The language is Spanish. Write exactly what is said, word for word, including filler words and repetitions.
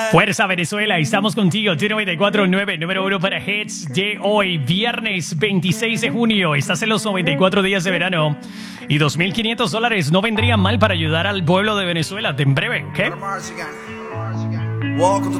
Fuerza Venezuela, estamos contigo. T noventa y cuatro punto nueve, número uno para hits de hoy, viernes veintiséis de junio. Estás en los noventa y cuatro días de verano y dos mil quinientos dólares no vendrían mal para ayudar al pueblo de Venezuela. En breve, ¿ok?